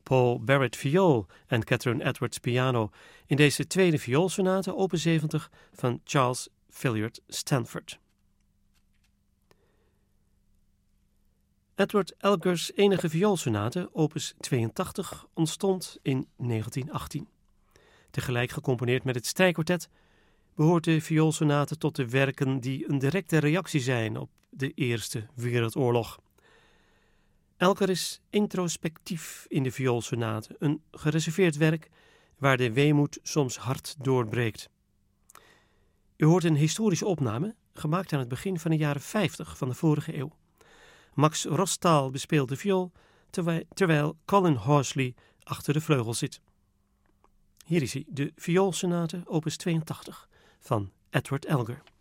Paul Barrett viool en Catherine Edwards piano in deze tweede vioolsonate opus 70 van Charles Hilliard Stanford. Edward Elgar's enige vioolsonate, opus 82, ontstond in 1918. Tegelijk gecomponeerd met het strijkkwartet behoort de vioolsonate tot de werken die een directe reactie zijn op de Eerste Wereldoorlog. Elgar is introspectief in de vioolsonate, een gereserveerd werk waar de weemoed soms hard doorbreekt. U hoort een historische opname, gemaakt aan het begin van de jaren 50 van de vorige eeuw. Max Rostal bespeelt de viool, terwijl Colin Horsley achter de vleugel zit. Hier is hij, de vioolsonate opus 82 van Edward Elgar.